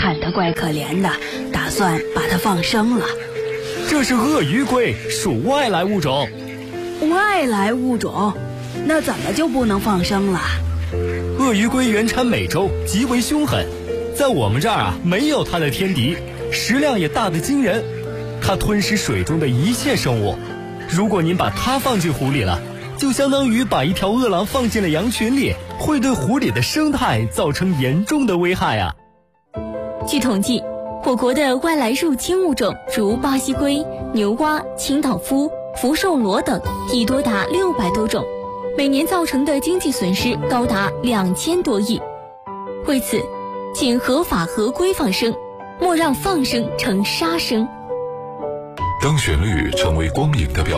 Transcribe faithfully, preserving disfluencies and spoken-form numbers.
看它怪可怜的，打算把它放生了。 这是鳄鱼龟，属外来物种。 外来物种？那怎么就不能放生了？ 鳄鱼龟原产美洲，极为凶狠，在我们这儿啊，没有它的天敌，食量也大得惊人。它吞食水中的一切生物，如果您把它放进湖里了，就相当于把一条饿狼放进了羊群里，会对湖里的生态造成严重的危害啊。 据统计，我国的外来入侵物种如巴西龟、牛蛙、清道夫、福寿螺等已多达六百多种，每年造成的经济损失高达两千多亿。为此，请合法合规放生，莫让放生成杀生。 当旋律成为光影的表